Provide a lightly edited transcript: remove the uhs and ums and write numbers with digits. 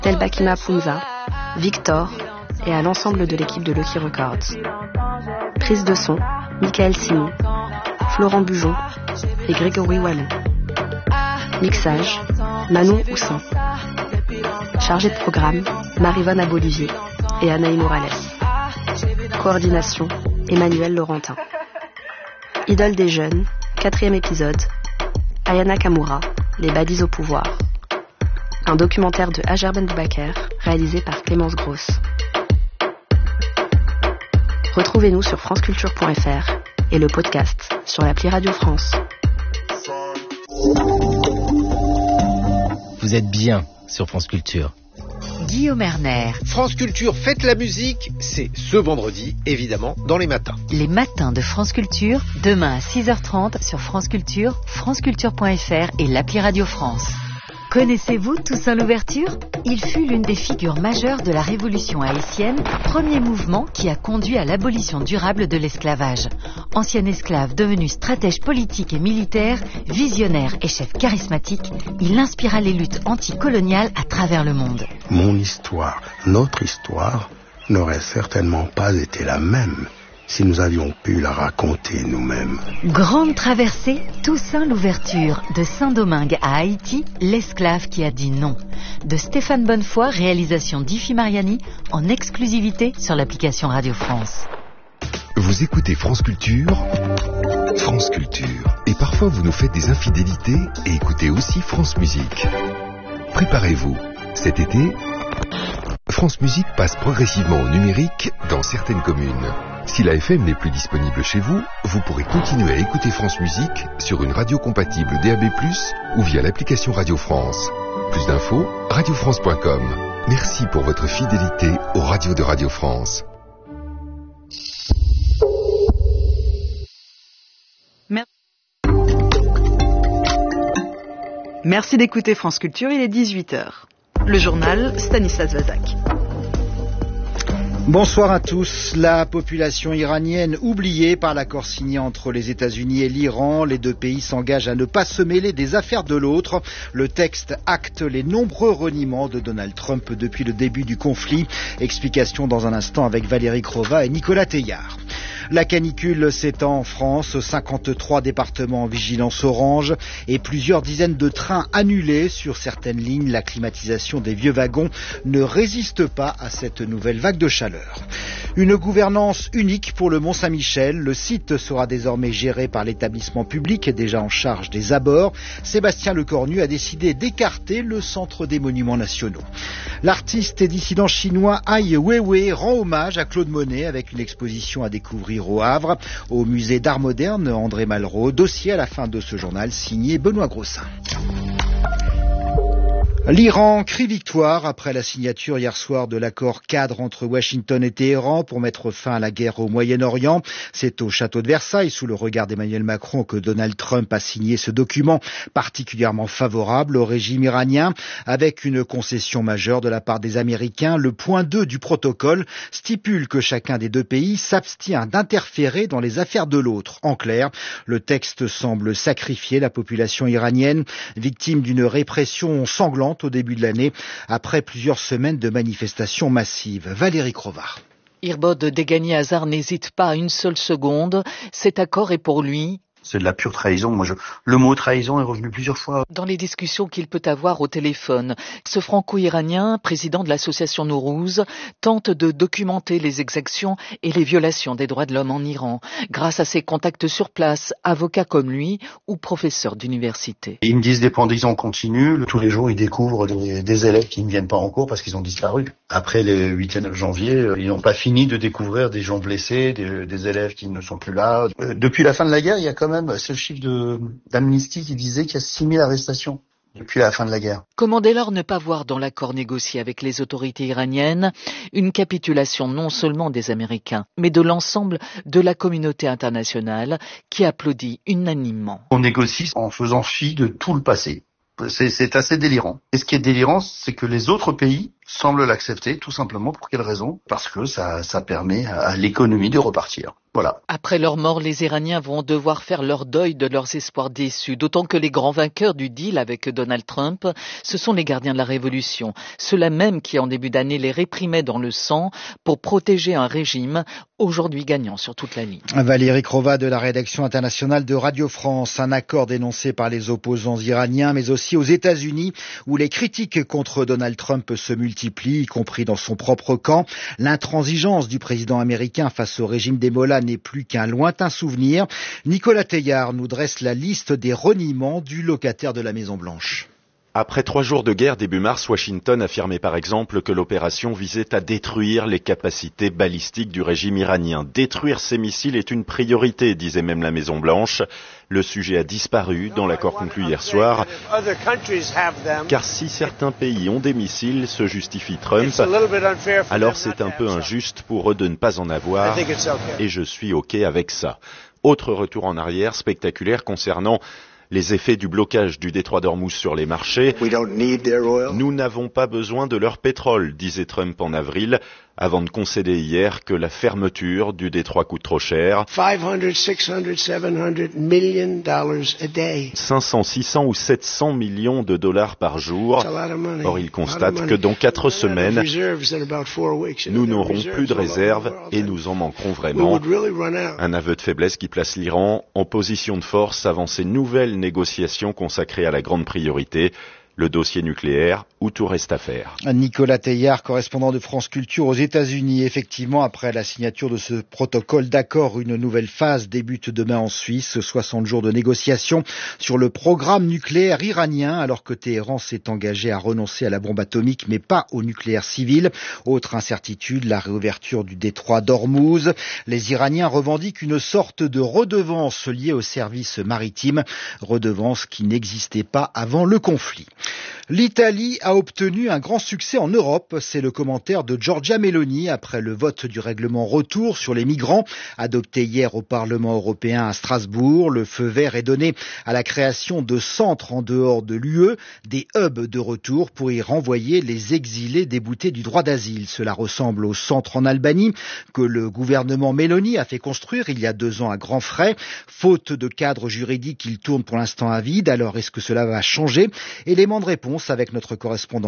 Telbakina Punza, Victor et à l'ensemble de l'équipe de Lucky Records. Prise de son, Michael Simon, Florent Bujon et Grégory Wallon. Mixage, Manon Houssin. Chargé de programme, Marivonne Abolivier et Anaï Morales. Coordination, Emmanuel Laurentin. Idole des jeunes, 4e épisode, Ayana Kamura, Les badis au pouvoir. Un documentaire de Hajar Ben Boubaker, réalisé par Clémence Grosse. Retrouvez-nous sur franceculture.fr et le podcast sur l'appli Radio France. Vous êtes bien sur France Culture. Guillaume Erner. France Culture, faites la musique, c'est ce vendredi, évidemment, dans les matins. Les matins de France Culture, demain à 6h30 sur France Culture, franceculture.fr et l'appli Radio France. Connaissez-vous Toussaint Louverture ? Il fut l'une des figures majeures de la révolution haïtienne, premier mouvement qui a conduit à l'abolition durable de l'esclavage. Ancien esclave devenu stratège politique et militaire, visionnaire et chef charismatique, il inspira les luttes anticoloniales à travers le monde. Mon histoire, notre histoire, n'aurait certainement pas été la même si nous avions pu la raconter nous-mêmes. Grande traversée, Toussaint Louverture, de Saint-Domingue à Haïti, l'esclave qui a dit non. De Stéphane Bonnefoy, réalisation d'Ifi Mariani, en exclusivité sur l'application Radio France. Vous écoutez France Culture, France Culture. Et parfois vous nous faites des infidélités et écoutez aussi France Musique. Préparez-vous, cet été, France Musique passe progressivement au numérique dans certaines communes. Si la FM n'est plus disponible chez vous, vous pourrez continuer à écouter France Musique sur une radio compatible DAB+, ou via l'application Radio France. Plus d'infos, radiofrance.com. Merci pour votre fidélité aux radios de Radio France. Merci d'écouter France Culture, il est 18h. Le journal, Stanislas Vazak. Bonsoir à tous. La population iranienne oubliée par l'accord signé entre les États-Unis et l'Iran. Les deux pays s'engagent à ne pas se mêler des affaires de l'autre. Le texte acte les nombreux reniements de Donald Trump depuis le début du conflit. Explication dans un instant avec Valérie Crova et Nicolas Teillard. La canicule s'étend en France, 53 départements en vigilance orange et plusieurs dizaines de trains annulés sur certaines lignes. La climatisation des vieux wagons ne résiste pas à cette nouvelle vague de chaleur. Une gouvernance unique pour le Mont-Saint-Michel. Le site sera désormais géré par l'établissement public déjà en charge des abords. Sébastien Lecornu a décidé d'écarter le Centre des Monuments Nationaux. L'artiste et dissident chinois Ai Weiwei rend hommage à Claude Monet avec une exposition à découvrir au Havre, au musée d'art moderne André Malraux. Dossier à la fin de ce journal signé Benoît Grossin. L'Iran crie victoire après la signature hier soir de l'accord cadre entre Washington et Téhéran pour mettre fin à la guerre au Moyen-Orient. C'est au château de Versailles, sous le regard d'Emmanuel Macron, que Donald Trump a signé ce document particulièrement favorable au régime iranien, avec une concession majeure de la part des Américains. Le point 2 du protocole stipule que chacun des deux pays s'abstient d'interférer dans les affaires de l'autre. En clair, le texte semble sacrifier la population iranienne, victime d'une répression sanglante au début de l'année, après plusieurs semaines de manifestations massives. Valérie Crova. Irbod Degani Hazar n'hésite pas une seule seconde. Cet accord est pour lui. C'est de la pure trahison. Le mot trahison est revenu plusieurs fois. Dans les discussions qu'il peut avoir au téléphone, ce franco-iranien, président de l'association Nowrouz, tente de documenter les exactions et les violations des droits de l'homme en Iran, grâce à ses contacts sur place, avocats comme lui ou professeurs d'université. Ils me disent des pendaisons continues. Tous les jours, ils découvrent des élèves qui ne viennent pas en cours parce qu'ils ont disparu. Après le 8 et 9 janvier, ils n'ont pas fini de découvrir des gens blessés, des élèves qui ne sont plus là. Depuis la fin de la guerre, il y a quand même, c'est le chiffre d'Amnesty qui disait qu'il y a 6000 arrestations depuis la fin de la guerre. Comment dès lors ne pas voir dans l'accord négocié avec les autorités iraniennes une capitulation non seulement des Américains, mais de l'ensemble de la communauté internationale qui applaudit unanimement. On négocie en faisant fi de tout le passé. C'est assez délirant. Et ce qui est délirant, c'est que les autres pays semblent l'accepter, tout simplement. Pour quelle raison ? Parce que ça permet à l'économie de repartir. Voilà. Après leur mort, les Iraniens vont devoir faire leur deuil de leurs espoirs déçus, d'autant que les grands vainqueurs du deal avec Donald Trump, ce sont les gardiens de la révolution, ceux-là même qui en début d'année les réprimaient dans le sang pour protéger un régime aujourd'hui gagnant sur toute la ligne. Valérie Crova de la rédaction internationale de Radio France, un accord dénoncé par les opposants iraniens, mais aussi aux États-Unis, où les critiques contre Donald Trump se multiplient, y compris dans son propre camp. L'intransigeance du président américain face au régime des Mollahs n'est plus qu'un lointain souvenir. Nicolas Teilhard nous dresse la liste des reniements du locataire de la Maison-Blanche. Après 3 jours de guerre début mars, Washington affirmait par exemple que l'opération visait à détruire les capacités balistiques du régime iranien. Détruire ces missiles est une priorité, disait même la Maison-Blanche. Le sujet a disparu dans l'accord conclu hier soir, car si certains pays ont des missiles, se justifie Trump, alors c'est un peu injuste pour eux de ne pas en avoir, et je suis OK avec ça. Autre retour en arrière spectaculaire concernant les effets du blocage du détroit d'Ormuz sur les marchés. Nous n'avons pas besoin de leur pétrole, disait Trump en avril, avant de concéder hier que la fermeture du détroit coûte trop cher. 500, 600 ou 700 millions de dollars par jour. Or, il constate que dans 4 semaines, nous n'aurons plus de réserves et nous en manquerons vraiment. Un aveu de faiblesse qui place l'Iran en position de force avant ces nouvelles négociations consacrées à la grande priorité, le dossier nucléaire, où tout reste à faire. Nicolas Teilhard, correspondant de France Culture aux États-Unis. Effectivement, après la signature de ce protocole d'accord, une nouvelle phase débute demain en Suisse. 60 jours de négociations sur le programme nucléaire iranien, alors que Téhéran s'est engagé à renoncer à la bombe atomique, mais pas au nucléaire civil. Autre incertitude, la réouverture du détroit d'Ormuz. Les Iraniens revendiquent une sorte de redevance liée au service maritime, redevance qui n'existait pas avant le conflit. L'Italie a obtenu un grand succès en Europe, c'est le commentaire de Giorgia Meloni après le vote du règlement retour sur les migrants, adopté hier au Parlement européen à Strasbourg. Le feu vert est donné à la création de centres en dehors de l'UE, des hubs de retour pour y renvoyer les exilés déboutés du droit d'asile. Cela ressemble au centre en Albanie que le gouvernement Meloni a fait construire il y a 2 ans à grands frais. Faute de cadre juridique, il tourne pour l'instant à vide. Alors est-ce que cela va changer? Élément de réponse avec notre correspondant